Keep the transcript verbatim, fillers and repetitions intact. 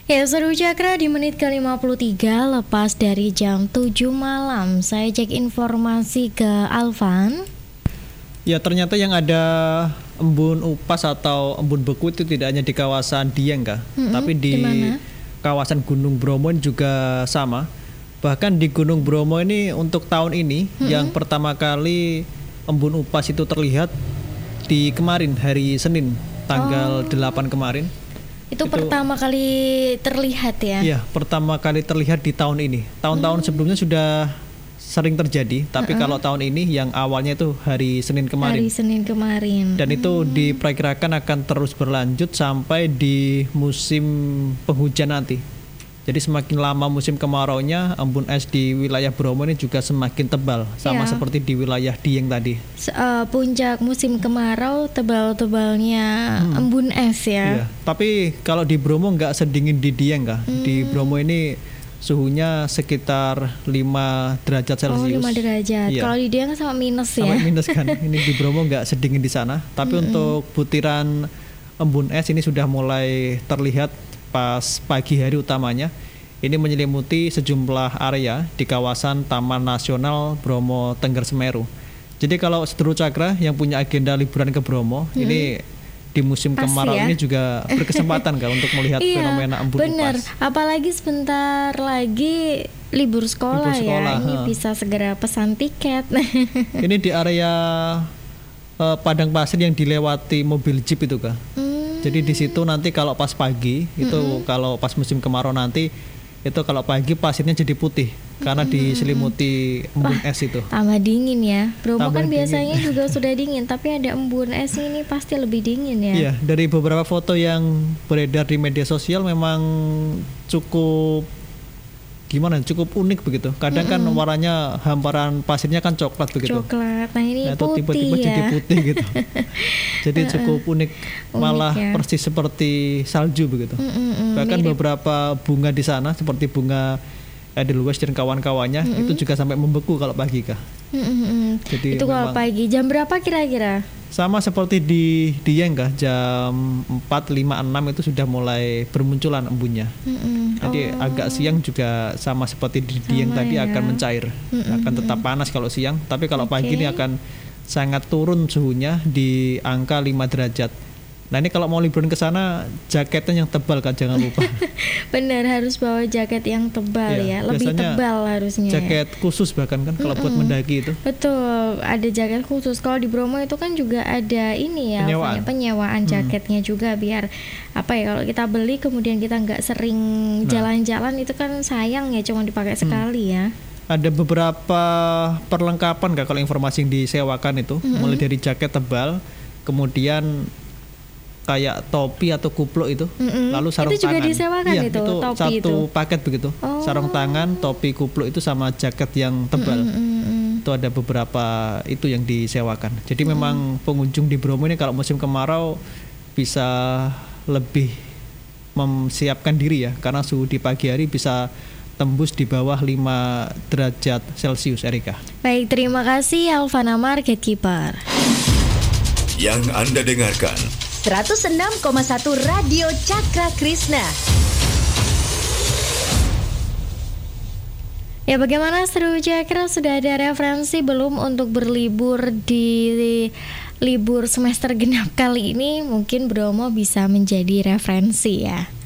Ya, Seru Cakra di menit ke lima puluh tiga lepas dari jam tujuh malam. Saya cek informasi ke Alvan. Ya, ternyata yang ada embun upas atau embun beku itu tidak hanya di kawasan Dieng, Kak, Mm-mm, tapi di dimana? kawasan Gunung Bromo juga sama. Bahkan di Gunung Bromo ini untuk tahun ini Mm-mm. yang pertama kali embun upas itu terlihat di kemarin hari Senin tanggal Oh. delapan kemarin. Itu, Itu- pertama kali terlihat ya? Iya, pertama kali terlihat di tahun ini. Tahun-tahun sebelumnya sudah sering terjadi, tapi kalau tahun ini yang awalnya itu hari Senin kemarin. Hari Senin kemarin. Dan itu diperkirakan akan terus berlanjut sampai di musim penghujan nanti. Jadi semakin lama musim kemaraunya, embun es di wilayah Bromo ini juga semakin tebal, sama Iya. seperti di wilayah Dieng tadi. Se- eh, puncak musim kemarau tebal-tebalnya embun es ya. Iya. Tapi kalau di Bromo nggak sedingin di Dieng, Kak. Di Bromo ini suhunya sekitar lima derajat Oh, Celcius. lima derajat. Iya. Kalau di dia kan sama minus Sampai ya. minus kan. Ini di Bromo nggak sedingin di sana. Tapi untuk butiran embun es ini sudah mulai terlihat pas pagi hari utamanya. Ini menyelimuti sejumlah area di kawasan Taman Nasional Bromo Tengger Semeru. Jadi kalau Seru Cakra yang punya agenda liburan ke Bromo, ini di musim Pas kemarau ya. ini juga berkesempatan kan untuk melihat Iya, fenomena embun bener. upas. Apalagi sebentar lagi libur sekolah, Libur sekolah, ya. Ini ha. bisa segera pesan tiket. Ini di area eh, padang pasir yang dilewati mobil jeep itu, Kak. Hmm, Jadi di situ nanti kalau pas pagi itu kalau pas musim kemarau nanti itu kalau pagi pasirnya jadi putih karena diselimuti embun es itu. tambah dingin ya. Bromo Tambah kan dingin. biasanya juga sudah dingin, tapi ada embun es ini pasti lebih dingin ya. Iya, dari beberapa foto yang beredar di media sosial memang cukup gimana? Cukup unik begitu. Kadang kan warnanya hamparan pasirnya kan coklat begitu. Coklat. Nah, ini Nah, itu putih tiba-tiba ya. jadi putih gitu. Jadi cukup unik, malah ya. persis seperti salju begitu. Mm-mm-mm, Bahkan mirip. beberapa bunga di sana seperti bunga Edelweiss dan kawan-kawannya itu juga sampai membeku kalau pagi, Kak. Mm-mm-mm. Jadi Itu kalau memang pagi jam berapa kira-kira? sama seperti di Dieng, Kak, jam empat, lima, enam itu sudah mulai bermunculan embunnya. Mm-mm. Jadi Oh, agak siang juga sama seperti di Dieng Sama tadi ya. akan mencair. Akan tetap panas kalau siang, tapi kalau pagi Oke. ini akan sangat turun suhunya di angka lima derajat. Nah, ini kalau mau liburan ke sana jaketnya yang tebal, Kak, jangan lupa. benar harus bawa jaket yang tebal Iya, ya, lebih biasanya tebal harusnya. ya. Jaket khusus bahkan kan kalau buat mendaki itu. Betul, ada jaket khusus. Kalau di Bromo itu kan juga ada ini ya, Penyewaan. apa, penyewaan jaketnya juga biar apa ya, kalau kita beli kemudian kita nggak sering Nah. jalan-jalan itu kan sayang ya, cuma dipakai sekali ya. Ada beberapa perlengkapan, Kak, kalau informasi yang disewakan itu, mulai dari jaket tebal, kemudian kayak topi atau kupluk itu, Mm-mm. lalu sarung Itu juga tangan. disewakan Iya, itu, topi satu itu? paket begitu. Oh. Sarung tangan, topi, kupluk itu sama jaket yang tebal. Mm-mm. Itu ada beberapa itu yang disewakan. Jadi memang pengunjung di Bromo ini kalau musim kemarau bisa lebih memsiapkan diri ya, karena suhu di pagi hari bisa tembus di bawah lima derajat Celcius, Erika. Baik, terima kasih Alvana Market Keeper. Yang Anda dengarkan seratus enam koma satu Radio Cakra Krishna. Ya, bagaimana Seru Cakra, sudah ada referensi belum untuk berlibur di libur semester genap kali ini? Mungkin Bromo bisa menjadi referensi ya.